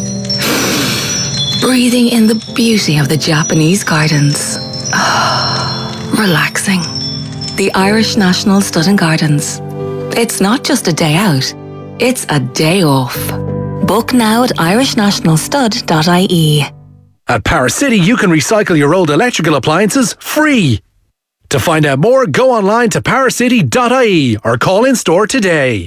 breathing in the beauty of the Japanese gardens, relaxing. The Irish National Stud and Gardens. It's not just a day out, it's a day off. Book now at irish national stud dot I E. At Paris City, you can recycle your old electrical appliances free. To find out more, go online to paris city dot I E or call in store today.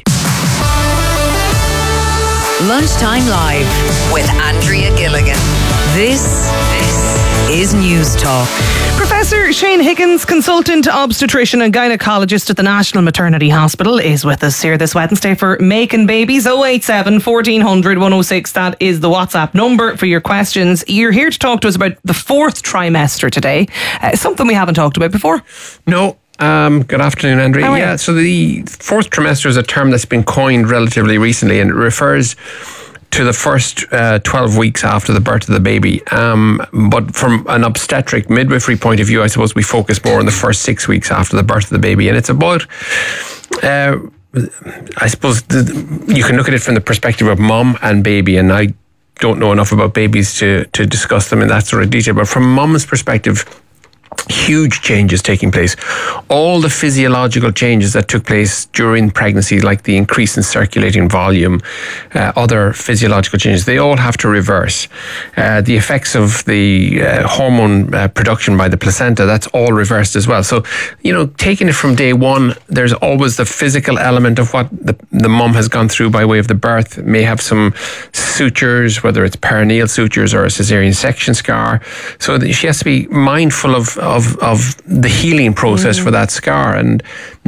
Lunchtime Live with Andrea Gilligan. This, this is News Talk. Professor Shane Higgins, consultant obstetrician and gynaecologist at the National Maternity Hospital, is with us here this Wednesday for Making Babies. oh eight seven, fourteen hundred, one oh six. That is the WhatsApp number for your questions. You're here to talk to us about the fourth trimester today. Uh, something we haven't talked about before. No. Um, good afternoon, Andrea. How are yeah, you? so the fourth trimester is a term that's been coined relatively recently, and it refers to the first uh, twelve weeks after the birth of the baby. Um, but from an obstetric midwifery point of view, I suppose we focus more on the first six weeks after the birth of the baby. And it's about, uh, I suppose, the, you can look at it from the perspective of mum and baby. And I don't know enough about babies to, to discuss them in that sort of detail. But from mum's perspective, huge changes taking place. All the physiological changes that took place during pregnancy, like the increase in circulating volume, uh, other physiological changes, they all have to reverse. Uh, the effects of the uh, hormone uh, production by the placenta, that's all reversed as well. So, you know, taking it from day one, there's always the physical element of what the, the mum has gone through by way of the birth. May have some sutures, whether it's perineal sutures or a cesarean section scar. So she has to be mindful of of of the healing process mm. for that scar, and not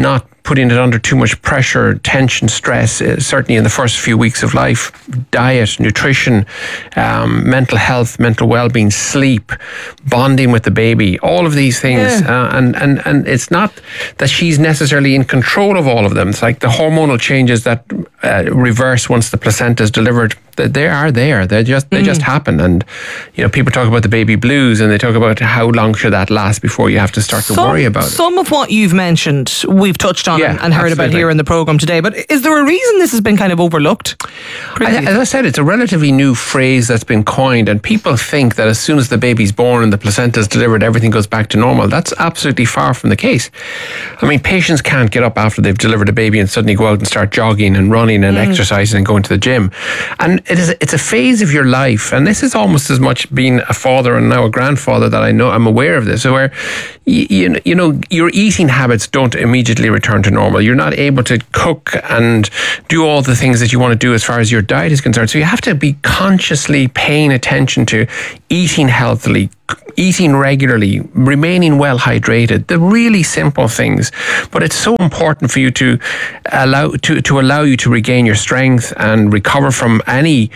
putting it under too much pressure, tension, stress, uh, certainly in the first few weeks of life. Diet, nutrition, um, mental health, mental well-being, sleep, bonding with the baby, all of these things. Yeah. Uh, and, and, and it's not that she's necessarily in control of all of them. It's like the hormonal changes that uh, reverse once the placenta is delivered. They are there. They just they mm. just happen. And you know, people talk about the baby blues, and they talk about how long should that last before you have to start some, to worry about it. Some of what you've mentioned, we've touched on yeah, and heard absolutely. about here in the programme today. But is there a reason this has been kind of overlooked? I, as I said, it's a relatively new phrase that's been coined, and people think that as soon as the baby's born and the placenta is delivered, everything goes back to normal. That's absolutely far from the case. I mean, patients can't get up after they've delivered a baby and suddenly go out and start jogging and running and mm. exercising and going to the gym. And it is it's a phase of your life, and this is almost as much being a father and now a grandfather that I know I'm aware of this, where you, you, you know your eating habits don't immediately return to normal. You're not able to cook and do all the things that you want to do as far as your diet is concerned. So you have to be consciously paying attention to eating healthily, eating regularly, remaining well hydrated, the really simple things. But it's so important for you to allow to, to allow you to regain your strength and recover from any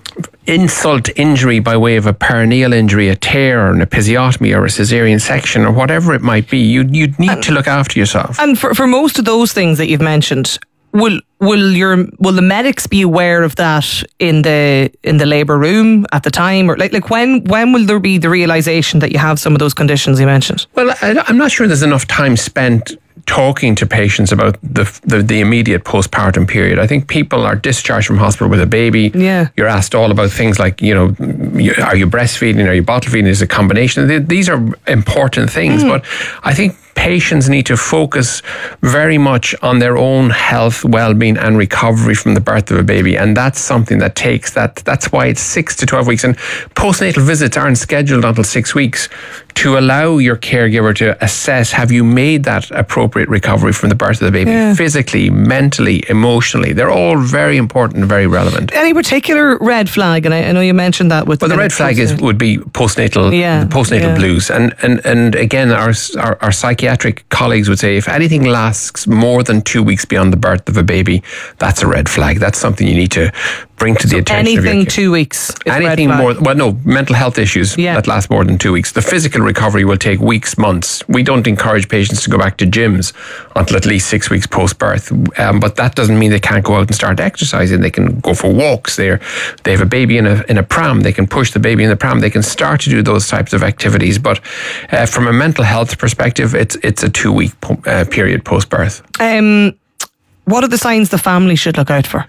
insult injury by way of a perineal injury, a tear or an episiotomy or a cesarean section or whatever it might be. You you need and, to look after yourself. And for, for most of those things that you've mentioned, will will your will the medics be aware of that in the in the labour room at the time, or like like when when will there be the realisation that you have some of those conditions you mentioned? Well, I, I'm not sure there's enough time spent talking to patients about the, the the immediate postpartum period. I think people are discharged from hospital with a baby. Yeah. You're asked all about things like, you know, are you breastfeeding? Are you bottle feeding? Is it a combination? These are important things, mm. but I think patients need to focus very much on their own health, well-being and recovery from the birth of a baby. And that's something that takes, that. that's why it's six to twelve weeks. And postnatal visits aren't scheduled until six weeks to allow your caregiver to assess, have you made that appropriate recovery from the birth of the baby? Yeah. Physically, mentally, emotionally. They're all very important and very relevant. Any particular red flag? And I, I know you mentioned that with well, the, the red flag is would be postnatal, yeah. the postnatal yeah. blues. And, and, and again, our, our, our psychiatric colleagues would say if anything lasts more than two weeks beyond the birth of a baby, that's a red flag. That's something you need to bring to so the attention anything of your two weeks. Anything more, well, no, mental health issues yeah. that last more than two weeks. The physical recovery will take weeks, months. We don't encourage patients to go back to gyms until at least six weeks post-birth. Um, but that doesn't mean they can't go out and start exercising. They can go for walks. They're, they have a baby in a, in a pram. They can push the baby in the pram. They can start to do those types of activities. But uh, from a mental health perspective, it's it's a two-week po- uh, period post-birth. Um, what are the signs the family should look out for?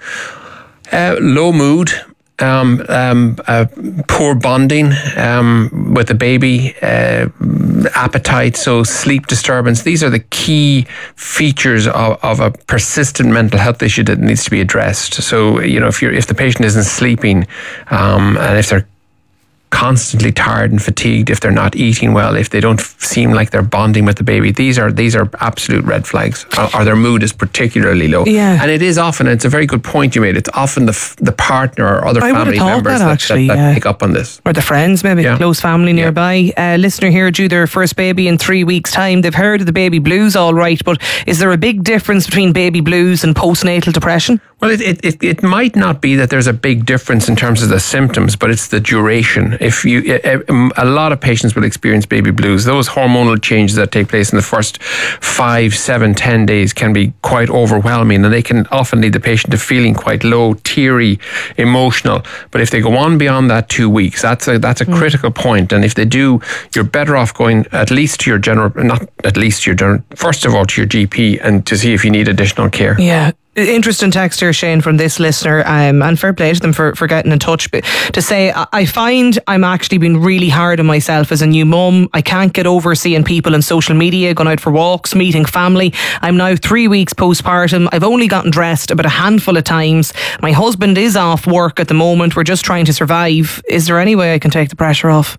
Uh, low mood, um, um, uh, poor bonding um, with the baby, uh, appetite, so sleep disturbance. These are the key features of, of a persistent mental health issue that needs to be addressed. So, you know, if you're if the patient isn't sleeping, um, and if they're constantly tired and fatigued, if they're not eating well, if they don't f- seem like they're bonding with the baby, these are these are absolute red flags. Or, or their mood is particularly low. Yeah. And it is often, it's a very good point you made, it's often the f- the partner or other I family members that, that, actually, that, that yeah. pick up on this. Or the friends, maybe, yeah. close family nearby. Yeah. Uh, listener here due their first baby in three weeks' time. They've heard of the baby blues all right, but is there a big difference between baby blues and postnatal depression? Well, it, it, it, it might not be that there's a big difference in terms of the symptoms, but it's the duration. If you, a lot of patients will experience baby blues. Those hormonal changes that take place in the first five, seven, ten days can be quite overwhelming, and they can often lead the patient to feeling quite low, teary, emotional. But if they go on beyond that two weeks, that's a that's a mm. critical point. And if they do, you're better off going at least to your general, not at least to your general, first of all to your G P, and to see if you need additional care. Yeah. Interesting text here, Shane, from this listener, um, and fair play to them for, for getting in touch, but to say, I find I'm actually being really hard on myself as a new mum. I can't get over seeing people on social media, going out for walks, meeting family. I'm now three weeks postpartum. I've only gotten dressed about a handful of times. My husband is off work at the moment. We're just trying to survive. Is there any way I can take the pressure off?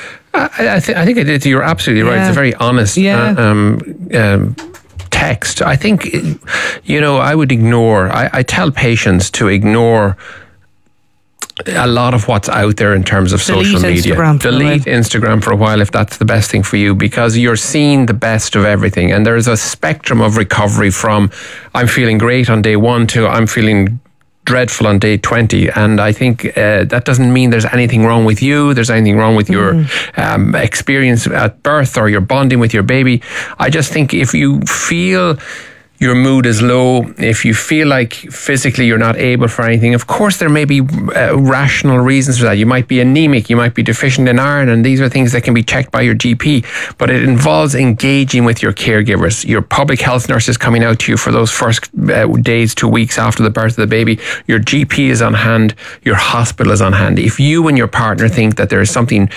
I, I, th- I think it is, you're absolutely right. Yeah. It's a very honest yeah. uh, um, um, text. I think, you know, I would ignore, I, I tell patients to ignore a lot of what's out there in terms of Delete social media. Instagram for a Delete Instagram for a while if that's the best thing for you, because you're seeing the best of everything. And there's a spectrum of recovery from I'm feeling great on day one to I'm feeling dreadful on day twenty. And I think uh, that doesn't mean there's anything wrong with you, there's anything wrong with your mm. um, experience at birth or your bonding with your baby. I just think if you feel your mood is low, if you feel like physically you're not able for anything, of course there may be uh, rational reasons for that. You might be anemic, you might be deficient in iron, and these are things that can be checked by your G P. But it involves engaging with your caregivers, your public health nurses coming out to you for those first uh, days, two weeks after the birth of the baby. Your G P is on hand, your hospital is on hand. If you and your partner think that there is something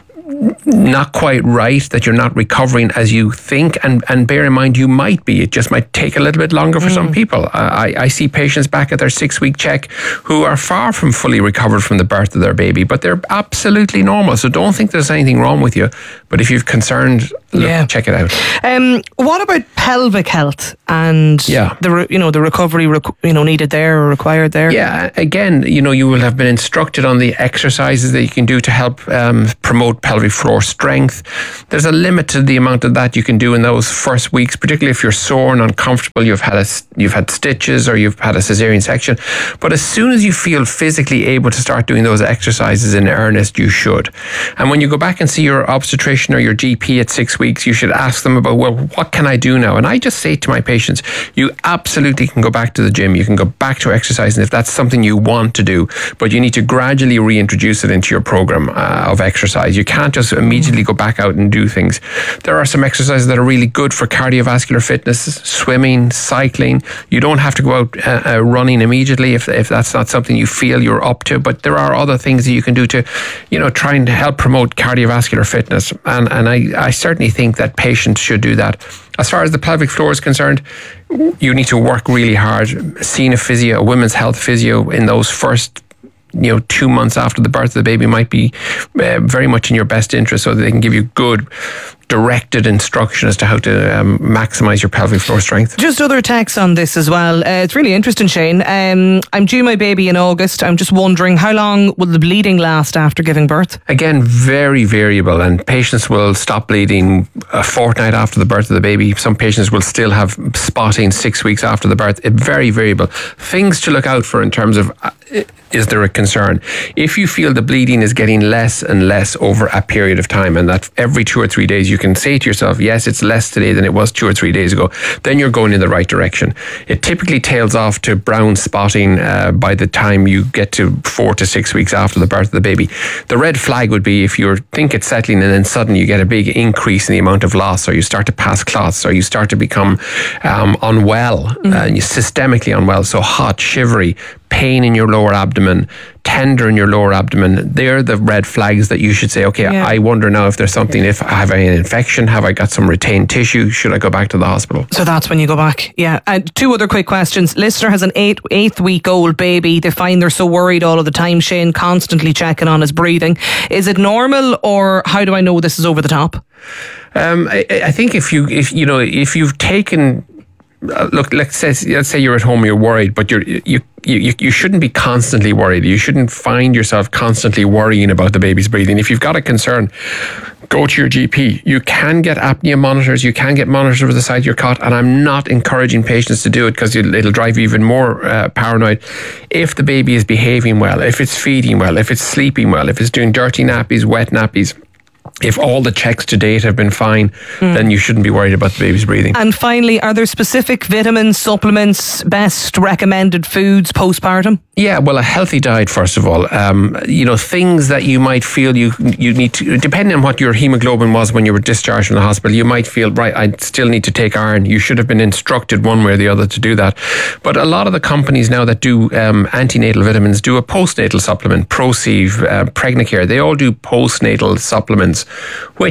not quite right, that you're not recovering as you think, and, and bear in mind you might be, it just might take a little bit longer for mm. some people. I, I see patients back at their six week check who are far from fully recovered from the birth of their baby, but they're absolutely normal, so don't think there's anything wrong with you. But if you've concerned, look, yeah. check it out. Um, what about pelvic health and yeah. the re, you know the recovery rec- you know needed there or required there? Yeah, again, you know, you will have been instructed on the exercises that you can do to help um, promote pelvic floor strength. There's a limit to the amount of that you can do in those first weeks, particularly if you're sore and uncomfortable, you've had a, you've had stitches or you've had a cesarean section. But as soon as you feel physically able to start doing those exercises in earnest, you should. And when you go back and see your obstetrician or your G P at six weeks, you should ask them about, well, what can I do now? And I just say to my patients, you absolutely can go back to the gym, you can go back to exercising if that's something you want to do, but you need to gradually reintroduce it into your program uh, of exercise. You can't just immediately go back out and do things. There are some exercises that are really good for cardiovascular fitness, swimming, cycling. You don't have to go out uh, uh, running immediately if, if that's not something you feel you're up to, but there are other things that you can do to, you know, try and help promote cardiovascular fitness. And, and I, I certainly think that patients should do that. As far as the pelvic floor is concerned, you need to work really hard. Seeing a physio, a women's health physio in those first you know, two months after the birth of the baby might be uh, very much in your best interest, so that they can give you good directed instruction as to how to um, maximise your pelvic floor strength. Just other texts on this as well. Uh, it's really interesting, Shane. Um, I'm due my baby in August. I'm just wondering, how long will the bleeding last after giving birth? Again, very variable, and patients will stop bleeding a fortnight after the birth of the baby. Some patients will still have spotting six weeks after the birth. It's very variable. Things to look out for in terms of uh, is there a concern? If you feel the bleeding is getting less and less over a period of time, and that every two or three days you can say to yourself, yes, it's less today than it was two or three days ago, then you're going in the right direction. It typically tails off to brown spotting uh, by the time you get to four to six weeks after the birth of the baby. The red flag would be if you think it's settling and then suddenly you get a big increase in the amount of loss, or you start to pass clots, or you start to become um, unwell, mm-hmm. uh, systemically unwell, so hot, shivery, pain in your lower abdomen, tender in your lower abdomen. They're the red flags that you should say, okay, yeah. I wonder now if there's something, if I have an infection, have I got some retained tissue, should I go back to the hospital? So that's when you go back. Yeah. And two other quick questions. Listener has an eight, eighth week old baby. They find they're so worried all of the time. Shane constantly checking on his breathing. Is it normal, or how do I know this is over the top? Um, I, I think if you, if you know, if you've taken Uh, look, let's say, let's say you're at home, you're worried, but you're, you, you, you shouldn't be constantly worried. You shouldn't find yourself constantly worrying about the baby's breathing. If you've got a concern, go to your G P. You can get apnea monitors. You can get monitors over the side of your cot, and I'm not encouraging patients to do it because it'll, it'll drive you even more uh, paranoid. If the baby is behaving well, if it's feeding well, if it's sleeping well, if it's doing dirty nappies, wet nappies, if all the checks to date have been fine, mm. then you shouldn't be worried about the baby's breathing. And finally, are there specific vitamins, supplements, best recommended foods postpartum? Yeah, well, a healthy diet, first of all. Um, you know, things that you might feel you you need to, depending on what your hemoglobin was when you were discharged from the hospital, you might feel, right, I still need to take iron. You should have been instructed one way or the other to do that. But a lot of the companies now that do um, antenatal vitamins do a postnatal supplement, Proceive, uh, Pregnacare. They all do postnatal supplements, which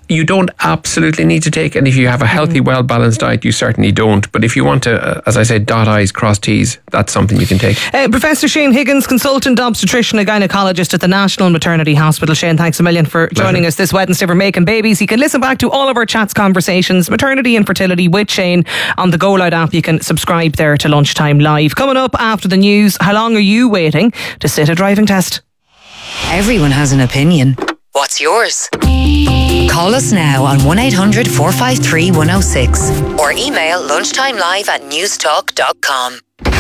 you don't absolutely need to take, and if you have a healthy, well-balanced diet, you certainly don't. But if you want to, uh, as I said, dot I's, cross T's, that's something you can take. Uh, Professor Shane Higgins, consultant obstetrician and gynaecologist at the National Maternity Hospital. Shane, thanks a million for joining Pleasure. us this Wednesday for Making Babies. You can listen back to all of our chats, conversations, maternity and fertility with Shane on the Go Loud app. You can subscribe there to Lunchtime Live. Coming up after the news, how long are you waiting to sit a driving test? Everyone has an opinion. What's yours? Call us now on one eight hundred four five three one oh six or email lunchtimelive at newstalk dot com.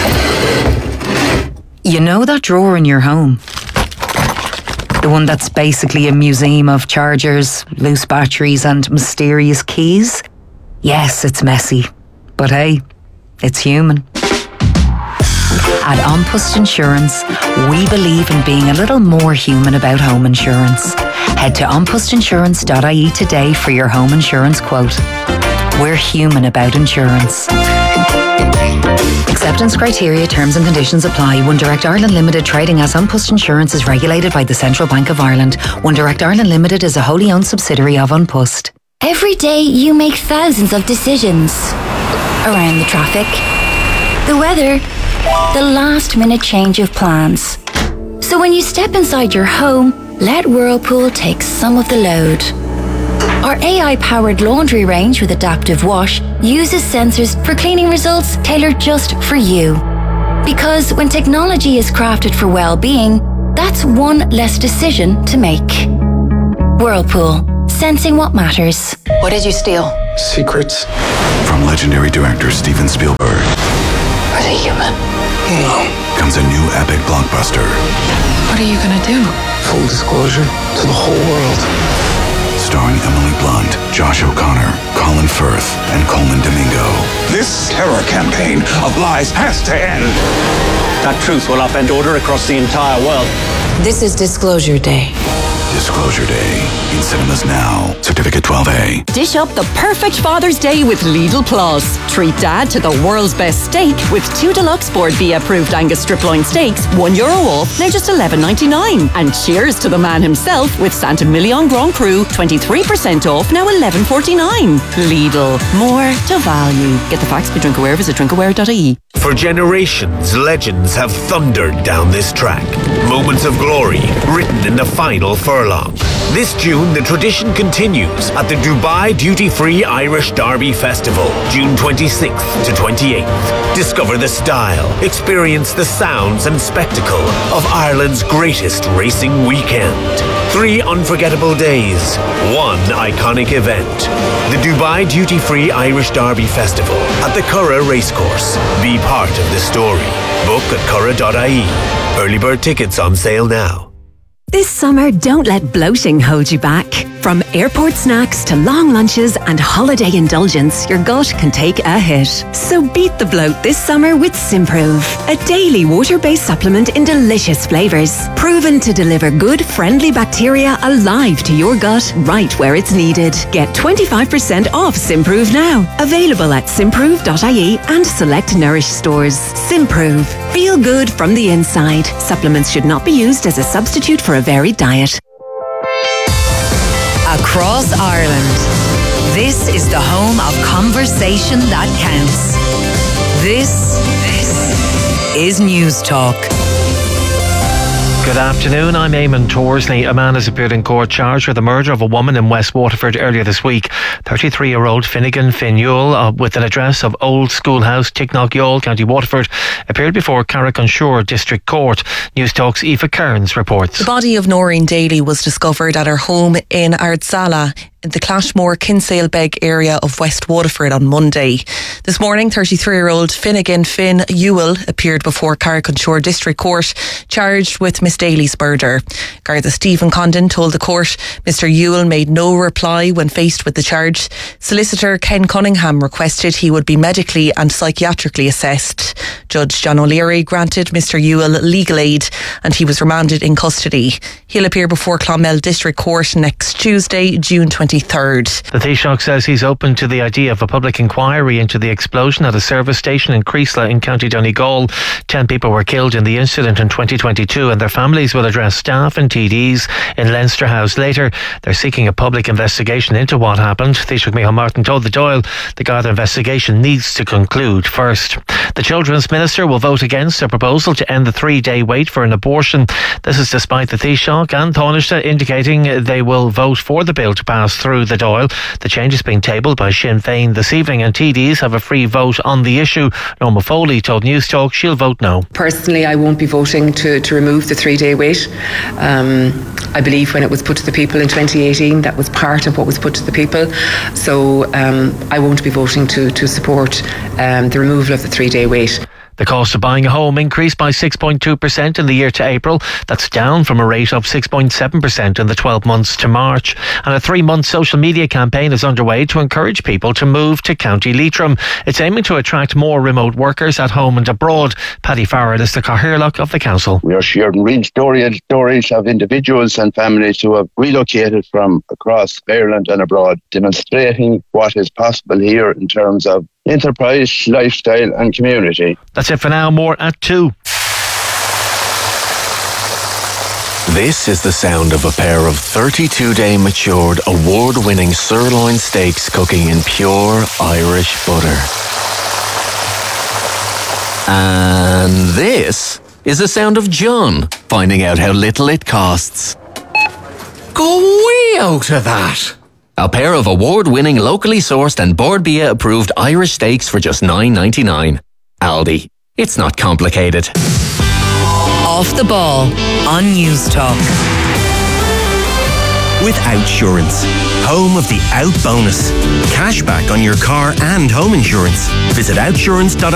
You know that drawer in your home? The one that's basically a museum of chargers, loose batteries and mysterious keys? Yes, it's messy. But hey, it's human. At An Post Insurance, we believe in being a little more human about home insurance. Head to an post insurance dot I E today for your home insurance quote. We're human about insurance. Acceptance criteria, terms and conditions apply. One Direct Ireland Limited, trading as An Post Insurance, is regulated by the Central Bank of Ireland. One Direct Ireland Limited is a wholly owned subsidiary of An Post. Every day you make thousands of decisions. Around the traffic, the weather, the last minute change of plans. So when you step inside your home, let Whirlpool take some of the load. Our A I-powered laundry range with adaptive wash uses sensors for cleaning results tailored just for you. Because when technology is crafted for well-being, that's one less decision to make. Whirlpool, sensing what matters. What did you steal? Secrets from legendary director Steven Spielberg. Are they human? No. Comes a new epic blockbuster. What are you gonna do? Full disclosure to the whole world. Starring Emily Blunt, Josh O'Connor, Colin Firth, and Coleman Domingo. This terror campaign of lies has to end. That truth will upend order across the entire world. This is Disclosure Day. Disclosure Day. In cinemas now. Certificate twelve A. Dish up the perfect Father's Day with Lidl Plus. Treat Dad to the world's best steak with two deluxe Board B approved Angus strip loin steaks, one euro off, now just eleven ninety-nine. And cheers to the man himself with Santa Million Grand Cru, twenty-three percent off, now eleven forty-nine. Lidl, more to value. Get the facts by Drinkaware, visit drinkaware dot I E. For generations, legends have thundered down this track. Moments of glory written in the final furlong. This June, the tradition continues at the Dubai Duty Free Irish Derby Festival, June twenty-sixth to twenty-eighth. Discover the style, experience the sounds and spectacle of Ireland's greatest racing weekend. Three unforgettable days, one iconic event. The Dubai Duty Free Irish Derby Festival at the Curragh Racecourse. Be part of the story. Book at curragh dot I E. Early bird tickets on sale now. This summer, don't let bloating hold you back. From airport snacks to long lunches and holiday indulgence, your gut can take a hit. So beat the bloat this summer with Simprove, a daily water-based supplement in delicious flavours. Proven to deliver good, friendly bacteria alive to your gut right where it's needed. Get twenty-five percent off Simprove now. Available at simprove dot I E and select Nourish stores. Simprove. Feel good from the inside. Supplements should not be used as a substitute for a varied diet. Across Ireland, this is the home of conversation that counts. This, this is News Talk. Good afternoon, I'm Eamon Torsley. A man has appeared in court charged with the murder of a woman in West Waterford earlier this week. thirty-three-year-old Finnegan Finn Ewell, uh, with an address of Old Schoolhouse, Ticknock, County Waterford, appeared before Carrick-on-Shore District Court. News Talk's Aoife Kearns reports. The body of Noreen Daly was discovered at her home in Ardsala, in the Clashmore Kinsale Beg area of West Waterford on Monday. This morning, thirty-three-year-old Finnegan Finn Ewell appeared before Carrick-on-Shore District Court, charged with Miss Daly's murder. Garda Stephen Condon told the court Mister Ewell made no reply when faced with the charge charge. Solicitor Ken Cunningham requested he would be medically and psychiatrically assessed. Judge John O'Leary granted Mr Ewell legal aid and he was remanded in custody. He'll appear before Clonmel District Court next Tuesday, June twenty-third. The Taoiseach says he's open to the idea of a public inquiry into the explosion at a service station in Creasla in County Donegal. Ten people were killed in the incident in twenty twenty-two and their families will address staff and T Ds in Leinster House later. They're seeking a public investigation into what happened. Taoiseach Micheál Martin told the Dáil the Garda investigation needs to conclude first. The Children's Minister will vote against a proposal to end the three-day wait for an abortion. This is despite the Taoiseach and Taoiseach indicating they will vote for the bill to pass through the Dáil. The change is being tabled by Sinn Féin this evening and T Ds have a free vote on the issue. Norma Foley told News Talk she'll vote no. Personally, I won't be voting to, to remove the three-day wait. Um, I believe when it was put to the people in twenty eighteen, that was part of what was put to the people. So um, I won't be voting to, to support um, the removal of the three-day wait. The cost of buying a home increased by six point two percent in the year to April. That's down from a rate of six point seven percent in the twelve months to March. And a three-month social media campaign is underway to encourage people to move to County Leitrim. It's aiming to attract more remote workers at home and abroad. Paddy Farrell is the Cathaoirleach of the council. We are sharing real stories, stories of individuals and families who have relocated from across Ireland and abroad, demonstrating what is possible here in terms of enterprise, lifestyle and community. That's it for now. More at two. This is the sound of a pair of thirty-two day matured, award-winning sirloin steaks cooking in pure Irish butter. And this is the sound of John finding out how little it costs. Go way out of that! A pair of award-winning, locally sourced and Board Bia approved Irish steaks for just nine ninety-nine. Aldi. It's not complicated. Off the Ball on News Talk. With Outsurance, home of the Out Bonus. Cashback on your car and home insurance. Visit outsurance dot I E.